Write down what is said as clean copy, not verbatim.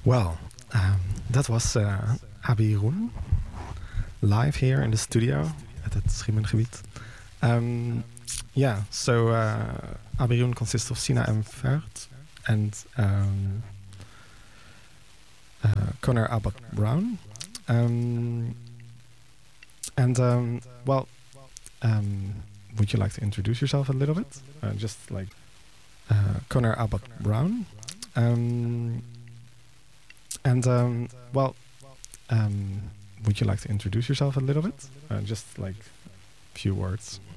Well, that was Abirun live here in the studio at het Schiemengebied. So Abirun consists of Sina and Vert and Connor Albert Brown. Would you like to introduce yourself a little bit? Just like Connor Albert Brown. Would you like to introduce yourself a little bit? Just like a few words.